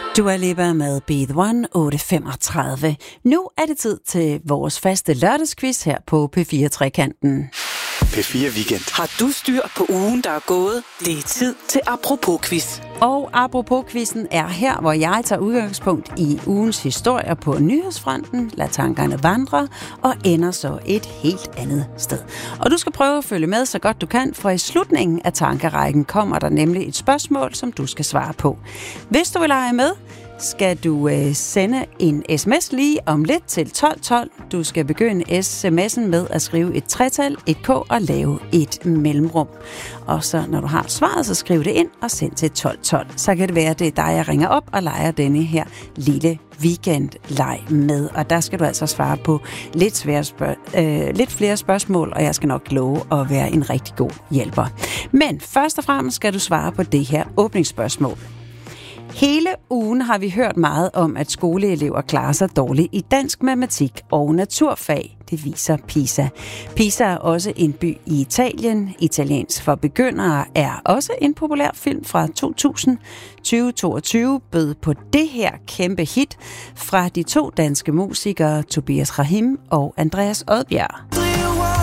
Dua Lipa med Be The One, 8:35. Nu er det tid til vores faste lørdagsquiz her på P4 Trekanten. P4 Weekend. Har du styr på ugen, der er gået? Det er tid til Apropos-quiz. Og Apropos-quizzen er her, hvor jeg tager udgangspunkt i ugens historier på nyhedsfronten, lader tankerne vandre og ender så et helt andet sted. Og du skal prøve at følge med så godt du kan, for i slutningen af tankerækken kommer der nemlig et spørgsmål, som du skal svare på. Hvis du vil lege med, skal du sende en sms lige om lidt til 1212. Du skal begynde sms'en med at skrive et tretal, et k og lave et mellemrum. Og så når du har svaret, så skriv det ind og send til 1212. Så kan det være, at det er dig, jeg ringer op og leger denne her lille weekendleg med. Og der skal du altså svare på lidt flere spørgsmål, og jeg skal nok love at være en rigtig god hjælper. Men først og fremmest skal du svare på det her åbningsspørgsmål. Hele ugen har vi hørt meget om, at skoleelever klarer sig dårligt i dansk, matematik og naturfag. Det viser PISA. PISA er også en by i Italien. Italiensk for begyndere er også en populær film fra 2000. 2022 bød på det her kæmpe hit fra de to danske musikere Tobias Rahim og Andreas Odbjerg.